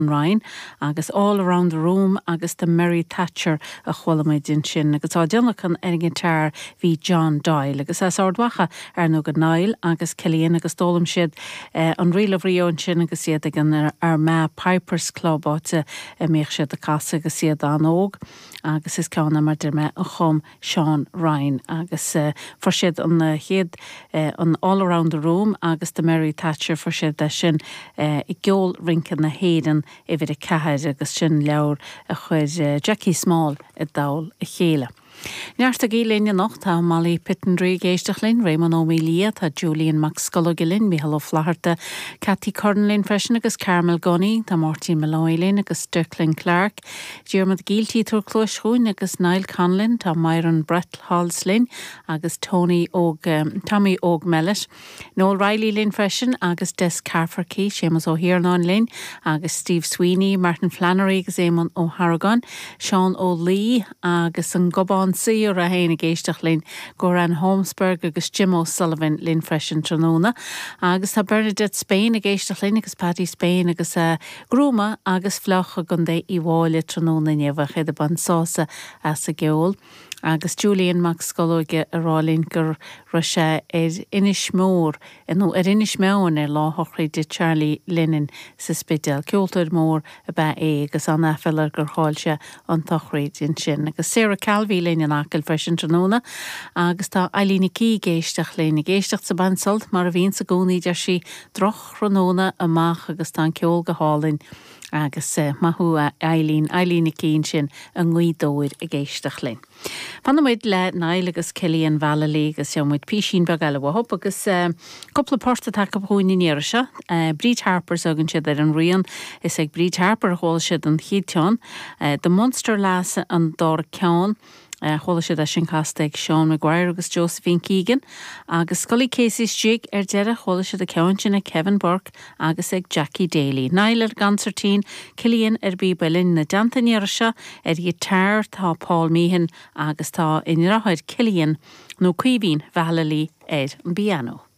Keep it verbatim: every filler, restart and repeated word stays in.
Ryan, agus all around the room, agus the Mary Thatcher a chwalaid din sin, agus á dianachan ergin tar vi John Doyle, agus as ardwacha ar no go Niall, agus Killian, agus dólam siad uh, an riil of Rio sin, agus siad gan ar, ar ma Piper's Club áte uh, méich siad a casa, agus siad an óg, agus is cána mar dir me a chum Sean Ryan, agus uh, for siad an uh, héad uh, an all around the room, agus the Mary Thatcher for siad de sin uh, i gceol rincan na hédan i bhid a cehaid agus sin leabhar a chuid uh, Jackie Small i dail a chéile. Nearsta gélín nacht tá Molly Pittendry géisteach linn, Raymond O'Melia, tá Julian Max Scullogilin, Michael O'Flaherty, Cathy Cornlin freisin agus Carmel Gunny, tá Martin Malloy linn agus Dirklin Clark, Diarmid Gilty túr Clúischuin agus Niall Conlin, tá Myron Brett Halls linn agus Tony Og, um, Tommy Og Mellet, Noel Riley linn freisin agus Des Carfarkey, Seamus O'Hiernan linn agus Steve Sweeney, Martin Flannery agus Eamon O'Harragon, Sean O'Lee agus an Gobán Siar a héna géisteach linn Goran Holmesburg agus Jim O'Sullivan linn freisin tróna agus tá Bernadette Spain a géisteach linn agus Paddy Spain agus uh, Grúma agus Flecha gon dé i bháile tróna nefach iad a ban sása as a geol. Agus Julian Max Scullóige a rálinn gur Russia er inis mór, no er inis meán er láthachraí de Charlie Lennon sa spidal, ceoltar mór a ba é agus an effelar gur háilse an tochraid in sin. Agus Sarah Calvi linn an acail freisin tróna, agus tá Eileen Key géisteach linn géisteach sa bansalt, mar a bhíon sa gcónaí de si droch ronóna amach agus tá ceol go hálinn agus uh, mahu Eileen, Eileen Keen sin an nghuidóir a géisteach linn. Fanamid le Niall agus Killian Valley agus siamid Pishin Bagala wahop agus uh, couple of porta tak up hoin in Yerisha. Uh, Breed Harper sogan siad ar an rian is ag Breed Harper hol siad an chition. Uh, the Monster Lass an Dor Ceann. Uh, Chola siad a sin casteig Sean Maguire agus Josephine Keegan agus Scully Casey's Jig ar deire chola siad a ceann sin a Kevin Burke agus ag Jackie Daly. Niall ar gancertín, Killian ar bí belin na dantaníirse ar i tar tá Paul Meehan agus tá in rahaid Killian nó cuihín Valley ar an piano.